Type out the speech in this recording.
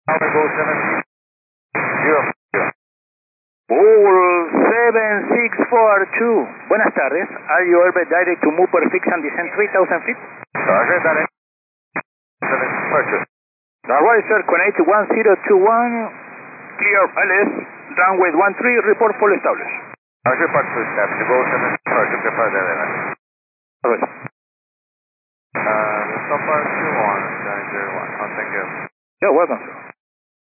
Go 7, 0. Bull 7642. Buenas tardes. Are you over direct to move per fix and descend 3,000 feet? Roger, direct. 742. Alright, sir. Connect 1021. Clear LS. Runway 13. Report full established. Roger, part 2 step. To go 742. Prepare the LS. Alright. So far 21, 901. Oh, thank you. You're welcome, sir.